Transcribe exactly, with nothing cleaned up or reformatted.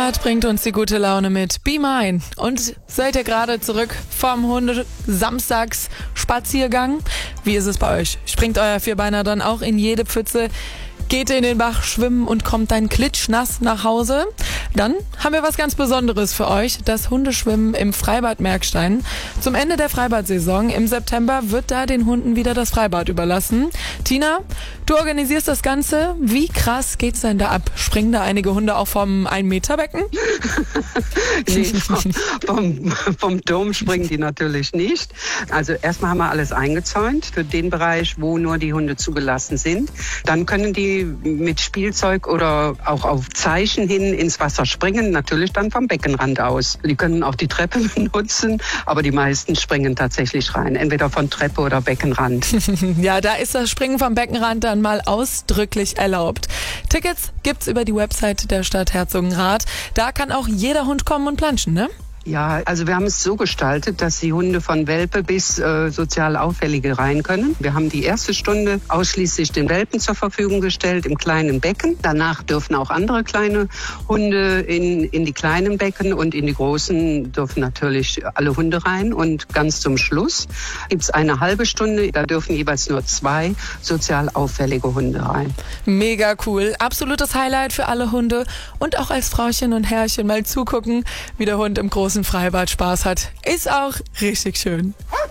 Hunderad bringt uns die gute Laune mit Be Mine. Und seid ihr gerade zurück vom Hunde-Samstags-Spaziergang? Wie ist es bei euch? Springt euer Vierbeiner dann auch in jede Pfütze? Geht ihr in den Bach schwimmen und kommt dann klitschnass nach Hause? Dann haben wir was ganz Besonderes für euch, das Hundeschwimmen im Freibad Merkstein. Zum Ende der Freibadsaison im September wird da den Hunden wieder das Freibad überlassen. Tina, du organisierst das Ganze. Wie krass geht's denn da ab? Springen da einige Hunde auch vom ein-Meter-Becken? Nee, vom, vom, vom Dom springen die natürlich nicht. Also erstmal haben wir alles eingezäunt für den Bereich, wo nur die Hunde zugelassen sind. Dann können die mit Spielzeug oder auch auf Zeichen hin ins Wasser springen, natürlich dann vom Beckenrand aus. Die können auch die Treppe benutzen, aber die meisten springen tatsächlich rein, entweder von Treppe oder Beckenrand. Ja, da ist das Springen vom Beckenrand dann mal ausdrücklich erlaubt. Tickets gibt's über die Website der Stadt Herzogenrath. Da kann auch jeder Hund kommen und planschen, ne? Ja, also wir haben es so gestaltet, dass die Hunde von Welpe bis äh, sozial Auffällige rein können. Wir haben die erste Stunde ausschließlich den Welpen zur Verfügung gestellt im kleinen Becken. Danach dürfen auch andere kleine Hunde in, in die kleinen Becken und in die großen dürfen natürlich alle Hunde rein. Und ganz zum Schluss gibt's eine halbe Stunde, da dürfen jeweils nur zwei sozial auffällige Hunde rein. Mega cool. Absolutes Highlight für alle Hunde und auch als Frauchen und Herrchen mal zugucken, wie der Hund im großen Freibad Spaß hat. Ist auch richtig schön.